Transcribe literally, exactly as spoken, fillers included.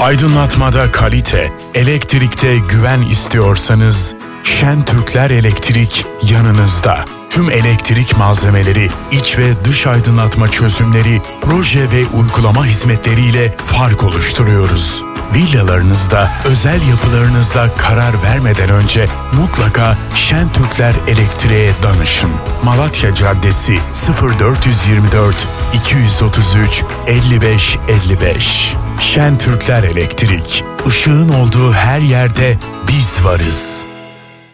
Aydınlatmada kalite, elektrikte güven istiyorsanız Şentürkler Elektrik yanınızda. Tüm elektrik malzemeleri, iç ve dış aydınlatma çözümleri, proje ve uygulama hizmetleriyle fark oluşturuyoruz. Villalarınızda, özel yapılarınızda karar vermeden önce mutlaka Şentürkler Elektrik'e danışın. Malatya Caddesi sıfır dört yüz yirmi dört iki yüz otuz üç elli beş elli beş. Şentürkler Elektrik, ışığın olduğu her yerde biz varız.